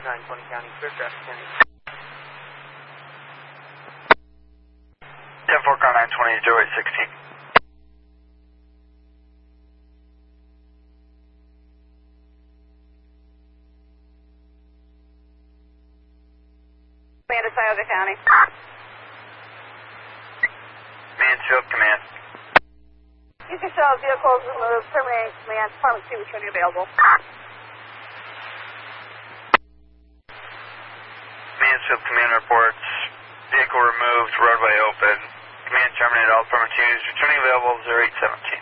920 County, clear traffic, County. 10-4 car 920, 0816. Command to Tioga County. Mansfield, command. You can show vehicles removed, terminating command, Department 2 returning available. Mansfield command reports, vehicle removed, roadway open. Command terminated, all Department 2s returning available 0817.